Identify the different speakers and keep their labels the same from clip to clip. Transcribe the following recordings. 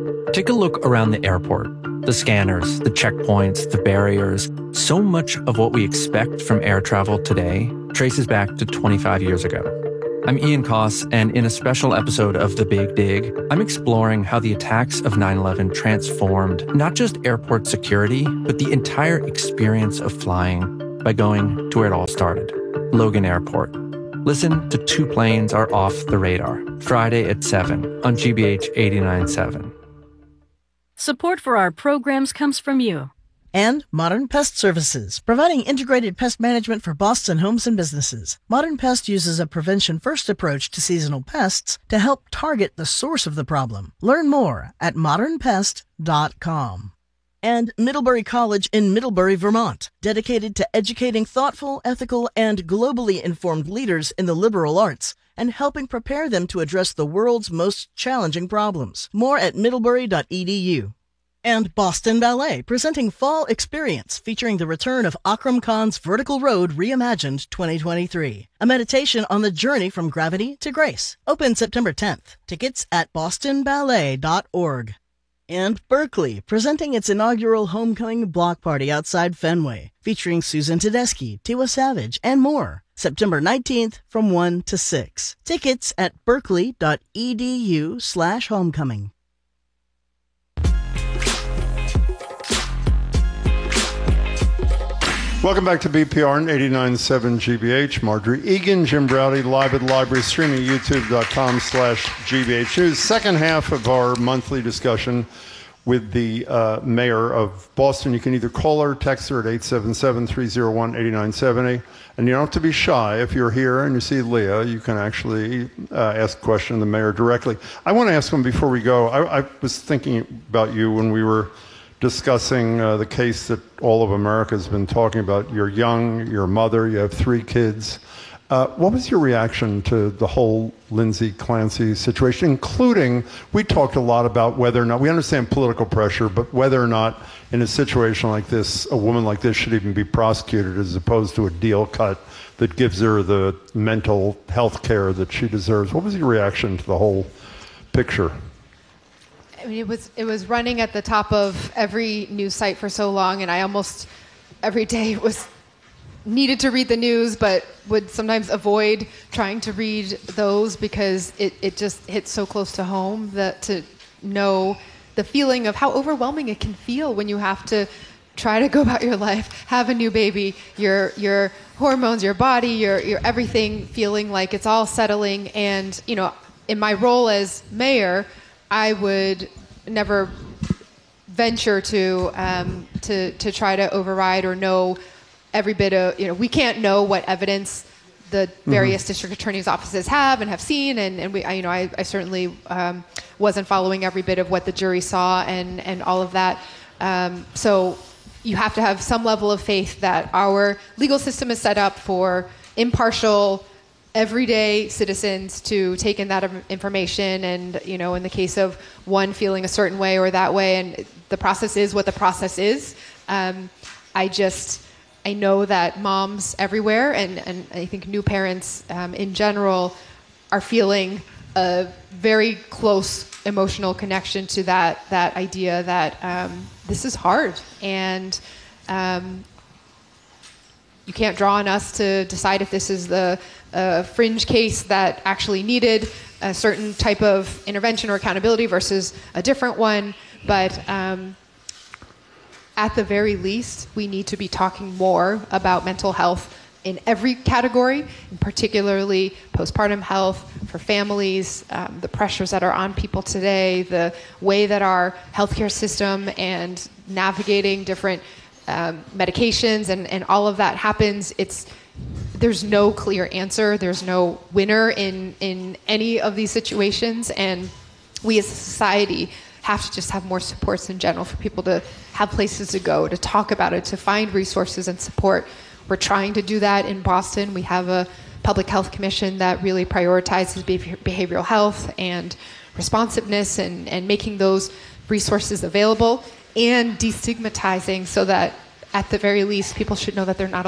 Speaker 1: Take a look around the airport. The scanners, the checkpoints, the barriers. So much of what we expect from air travel today traces back to 25 years ago. I'm Ian Koss, and in a special episode of The Big Dig, I'm exploring how the attacks of 9/11 transformed not just airport security, but the entire experience of flying by going to where it all started, Logan Airport. Listen to Two Planes Are Off the Radar, Friday at 7 on GBH 89.7.
Speaker 2: Support for our programs comes from you.
Speaker 3: And Modern Pest Services, providing integrated pest management for Boston homes and businesses. Modern Pest uses a prevention-first approach to seasonal pests to help target the source of the problem. Learn more at modernpest.com. And Middlebury College in Middlebury, Vermont, dedicated to educating thoughtful, ethical, and globally informed leaders in the liberal arts and helping prepare them to address the world's most challenging problems. More at middlebury.edu. And Boston Ballet, presenting Fall Experience, featuring the return of Akram Khan's Vertical Road Reimagined 2023. A meditation on the journey from gravity to grace. Open September 10th. Tickets at bostonballet.org. And Berkeley, presenting its inaugural homecoming block party outside Fenway, featuring Susan Tedeschi, Tiwa Savage, and more. September 19th from 1 to 6. Tickets at berkeley.edu/homecoming.
Speaker 4: Welcome back to BPR and 89.7 GBH. Marjorie Egan, Jim Browdy, live at the library, streaming youtube.com/GBH News. Second half of our monthly discussion with the mayor of Boston. You can either call her or text her at 877-301-8970. And you don't have to be shy. If you're here and you see Leah, you can actually ask a question to the mayor directly. I want to ask him before we go. I was thinking about you when we were discussing the case that all of America has been talking about. You're young, you're a mother, you have 3 kids. What was your reaction to the whole Lindsay Clancy situation, including, we talked a lot about whether or not, we understand political pressure, but whether or not in a situation like this, a woman like this should even be prosecuted as opposed to a deal cut that gives her the mental health care that she deserves. What was your reaction to the whole picture?
Speaker 5: I mean, it was running at the top of every news site for so long, and I almost every day needed to read the news, but would sometimes avoid trying to read those because it just hits so close to home that to know the feeling of how overwhelming it can feel when you have to try to go about your life, have a new baby, your hormones, your body, your everything feeling like it's all settling. And, you know, in my role as mayor, I would never venture to try to override or know every bit of, you know, we can't know what evidence the various district attorneys' offices have and have seen, and we, I certainly wasn't following every bit of what the jury saw and all of that. So you have to have some level of faith that our legal system is set up for impartial, everyday citizens to take in that information, and, you know, in the case of one feeling a certain way or that way, and the process is what the process is. I know that moms everywhere, and I think new parents in general are feeling a very close emotional connection to that idea that this is hard, and you can't draw on us to decide if this is the fringe case that actually needed a certain type of intervention or accountability versus a different one, but at the very least, we need to be talking more about mental health in every category, and particularly postpartum health for families, the pressures that are on people today, the way that our healthcare system and navigating different medications and all of that happens. There's no clear answer. There's no winner in any of these situations, and we as a society have to just have more supports in general for people to have places to go, to talk about it, to find resources and support. We're trying to do that in Boston. We have a public health commission that really prioritizes behavioral health and responsiveness and making those resources available and destigmatizing so that at the very least people should know that they're not alone.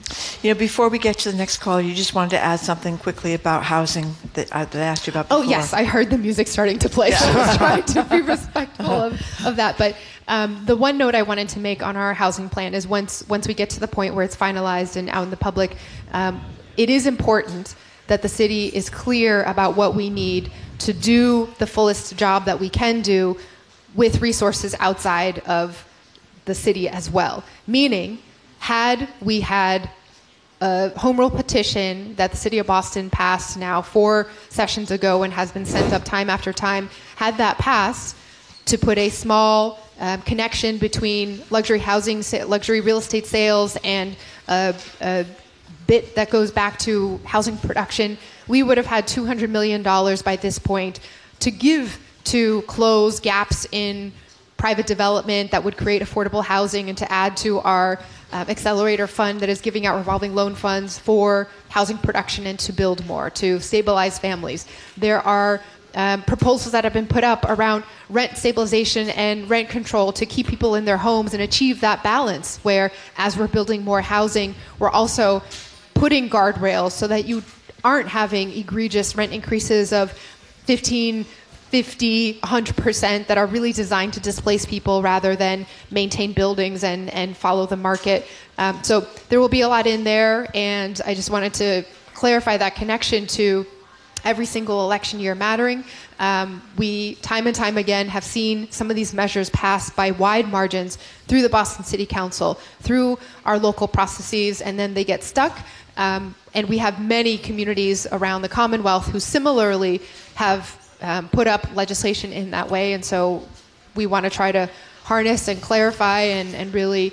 Speaker 6: Before we get to the next call, you just wanted to add something quickly about housing that I asked you about before.
Speaker 5: Oh, yes. I heard the music starting to play, so I was trying to be respectful of that. But the one note I wanted to make on our housing plan is once we get to the point where it's finalized and out in the public, it is important that the city is clear about what we need to do the fullest job that we can do with resources outside of the city as well. Meaning, had we had a home rule petition that the city of Boston passed now 4 sessions ago and has been sent up time after time, had that passed to put a small connection between luxury housing, luxury real estate sales, and a bit that goes back to housing production, we would have had $200 million by this point to give to close gaps in private development that would create affordable housing and to add to our accelerator fund that is giving out revolving loan funds for housing production and to build more, to stabilize families. There are proposals that have been put up around rent stabilization and rent control to keep people in their homes and achieve that balance where, as we're building more housing, we're also putting guardrails so that you aren't having egregious rent increases of 15, 50, 100% that are really designed to displace people rather than maintain buildings and follow the market. So there will be a lot in there, and I just wanted to clarify that connection to every single election year mattering. We, time and time again, have seen some of these measures passed by wide margins through the Boston City Council, through our local processes, and then they get stuck. And we have many communities around the Commonwealth who similarly have put up legislation in that way. And so we want to try to harness and clarify and really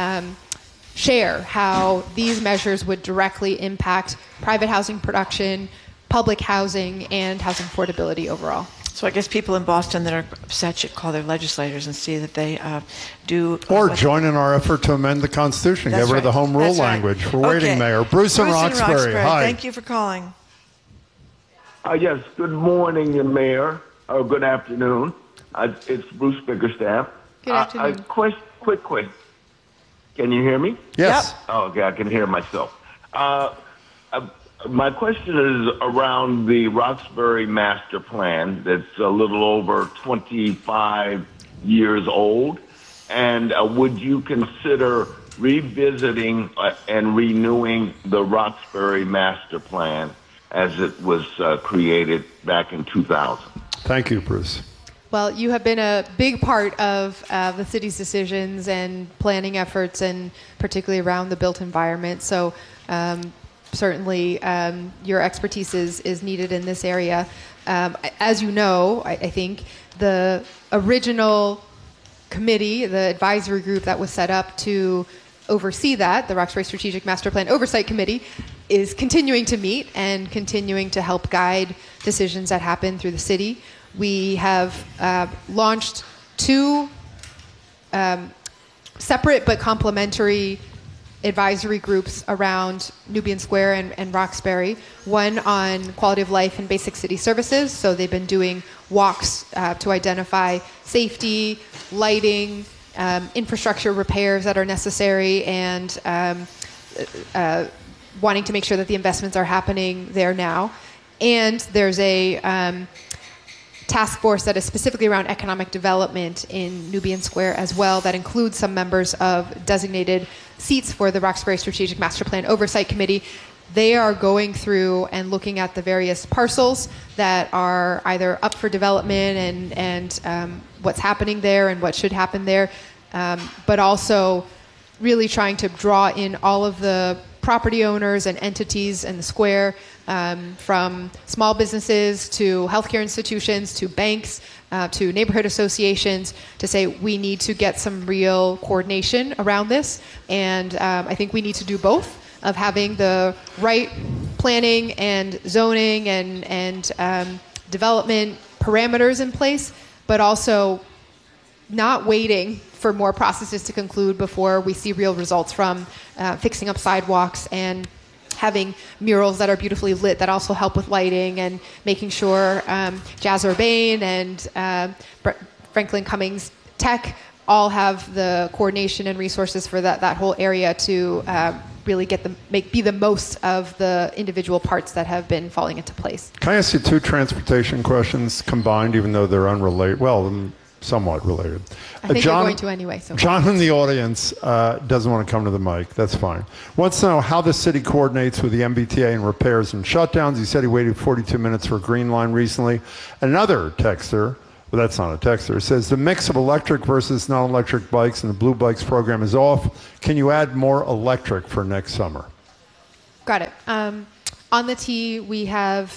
Speaker 5: share how these measures would directly impact private housing production, public housing, and housing affordability overall.
Speaker 6: So I guess people in Boston that are upset should call their legislators and see that they do...
Speaker 4: Or join in our effort to amend the Constitution, get rid of the home rule language. We're waiting, Mayor. Bruce in Roxbury. Hi.
Speaker 6: Thank you for calling.
Speaker 7: Yes, good morning, Mayor. Good afternoon. It's Bruce Bickerstaff.
Speaker 5: Good afternoon.
Speaker 7: Quick. Can you hear me?
Speaker 4: Yes.
Speaker 6: Yep.
Speaker 7: Oh, okay, I can hear myself. My question is around the Roxbury Master Plan that's a little over 25 years old. And would you consider revisiting and renewing the Roxbury Master Plan as it was created back in 2000?
Speaker 4: Thank you, Bruce.
Speaker 5: Well, you have been a big part of the city's decisions and planning efforts, and particularly around the built environment. So certainly your expertise is needed in this area. As you know, I think the original committee, the advisory group that was set up to oversee that, the Roxbury Strategic Master Plan Oversight Committee, is continuing to meet and continuing to help guide decisions that happen through the city. We have launched 2 separate but complementary advisory groups around Nubian Square and Roxbury, one on quality of life and basic city services. So they've been doing walks to identify safety, lighting, infrastructure repairs that are necessary, and wanting to make sure that the investments are happening there now. And there's a task force that is specifically around economic development in Nubian Square as well, that includes some members of designated seats for the Roxbury Strategic Master Plan Oversight Committee. They are going through and looking at the various parcels that are either up for development and what's happening there and what should happen there, but also really trying to draw in all of the property owners and entities in the square, from small businesses to healthcare institutions to banks to neighborhood associations, to say we need to get some real coordination around this. And I think we need to do both, of having the right planning and zoning and development parameters in place, but also not waiting for more processes to conclude before we see real results from fixing up sidewalks and having murals that are beautifully lit that also help with lighting, and making sure Jazz Urbane and Franklin Cummings Tech all have the coordination and resources for that whole area to really be the most of the individual parts that have been falling into place.
Speaker 4: Can I ask you two transportation questions combined, even though they're unrelated? Well, somewhat related.
Speaker 5: I think you're going to anyway. So
Speaker 4: John in the audience doesn't want to come to the mic. That's fine. Wants to know how the city coordinates with the MBTA in repairs and shutdowns. He said he waited 42 minutes for a green line recently. Another texter, well, that's not a texter, says the mix of electric versus non-electric bikes and the Blue Bikes program is off. Can you add more electric for next summer?
Speaker 5: Got it. On the T, we have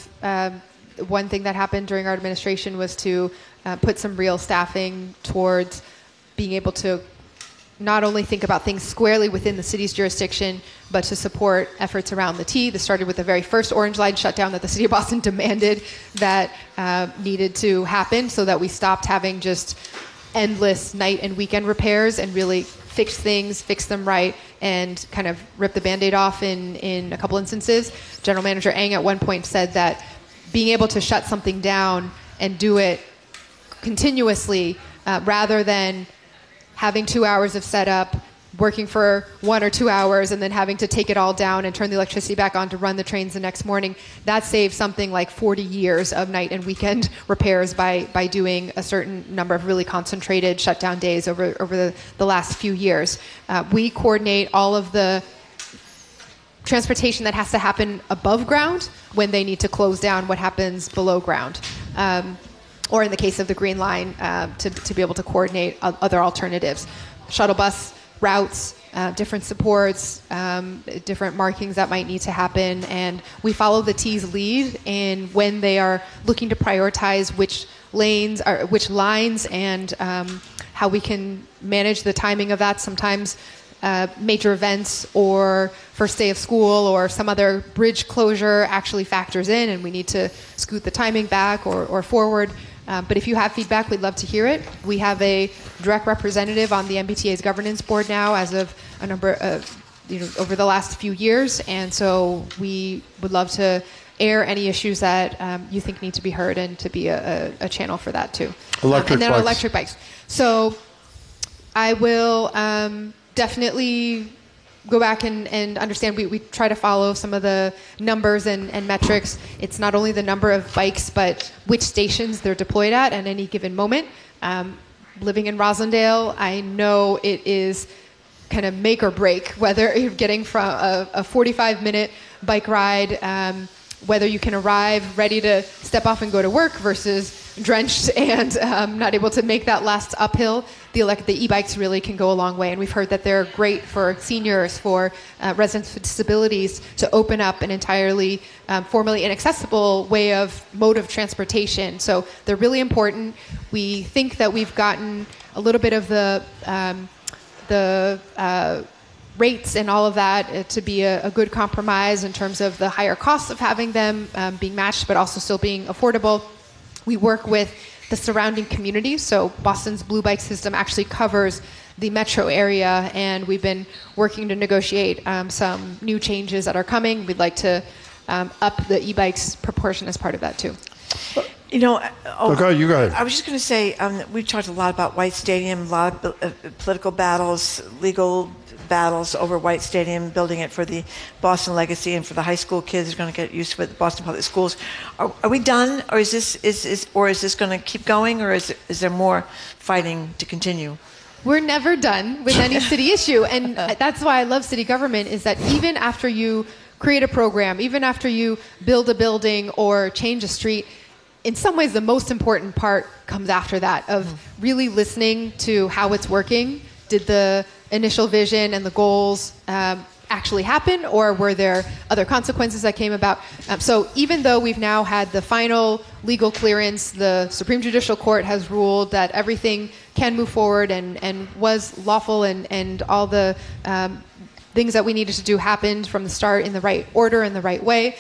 Speaker 5: one thing that happened during our administration was to put some real staffing towards being able to not only think about things squarely within the city's jurisdiction, but to support efforts around the T. This started with the very first Orange Line shutdown that the city of Boston demanded that needed to happen so that we stopped having just endless night and weekend repairs and really fix things, fix them right, and kind of rip the Band-Aid off in a couple instances. General Manager Eng at one point said that being able to shut something down and do it continuously rather than having 2 hours of setup, working for 1 or 2 hours, and then having to take it all down and turn the electricity back on to run the trains the next morning, that saves something like 40 years of night and weekend repairs by doing a certain number of really concentrated shutdown days over the last few years. We coordinate all of the transportation that has to happen above ground when they need to close down what happens below ground. Or in the case of the Green Line, to be able to coordinate other alternatives. Shuttle bus routes, different supports, different markings that might need to happen. And we follow the T's lead in when they are looking to prioritize which lanes, or which lines, and how we can manage the timing of that. Sometimes major events or first day of school or some other bridge closure actually factors in, and we need to scoot the timing back or forward. But if you have feedback, we'd love to hear it. We have a direct representative on the MBTA's governance board now as of a number of, over the last few years. And so we would love to air any issues that you think need to be heard and to be a channel for that too.
Speaker 4: Electric bikes.
Speaker 5: Electric bikes. So I will definitely go back and understand. We try to follow some of the numbers and metrics. It's not only the number of bikes, but which stations they're deployed at any given moment. Living in Roslindale, I know it is kind of make or break whether you're getting from a 45-minute bike ride, whether you can arrive ready to step off and go to work versus drenched and not able to make that last uphill. The e-bikes really can go a long way, and we've heard that they're great for seniors, for residents with disabilities, to open up an entirely formerly inaccessible mode of transportation. So they're really important. We think that we've gotten a little bit of the rates and all of that to be a good compromise in terms of the higher costs of having them being matched, but also still being affordable. We work with the surrounding communities. So Boston's Blue Bike system actually covers the metro area, and we've been working to negotiate some new changes that are coming. We'd like to up the e-bikes proportion as part of that too.
Speaker 4: You go ahead.
Speaker 6: I was just going to say, we've talked a lot about White Stadium, a lot of political battles, legal battles over White Stadium, building it for the Boston legacy and for the high school kids who are going to get used to it, the Boston Public Schools. Are we done, or is this going to keep going, or is there more fighting to continue?
Speaker 5: We're never done with any city issue, and that's why I love city government, is that even after you create a program, even after you build a building or change a street, in some ways the most important part comes after that, of really listening to how it's working. Did the initial vision and the goals actually happen, or were there other consequences that came about? So even though we've now had the final legal clearance, the Supreme Judicial Court has ruled that everything can move forward and was lawful, and all the things that we needed to do happened from the start in the right order and the right way.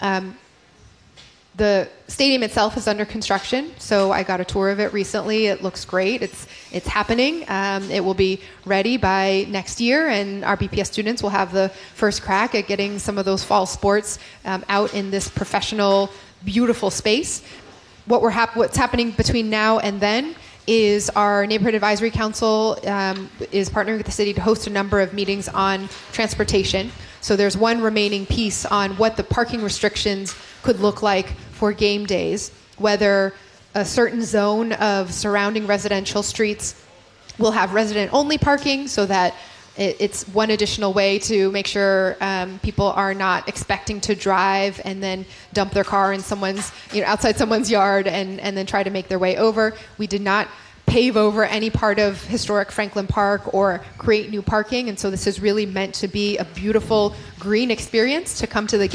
Speaker 5: The stadium itself is under construction, so I got a tour of it recently. It looks great. It's happening. It will be ready by next year, and our BPS students will have the first crack at getting some of those fall sports out in this professional, beautiful space. What's happening between now and then is our Neighborhood Advisory Council is partnering with the city to host a number of meetings on transportation. So there's one remaining piece on what the parking restrictions could look like for game days, whether a certain zone of surrounding residential streets will have resident-only parking so that it's one additional way to make sure people are not expecting to drive and then dump their car in someone's, outside someone's yard and then try to make their way over. We did not pave over any part of historic Franklin Park or create new parking, and so this is really meant to be a beautiful green experience to come to the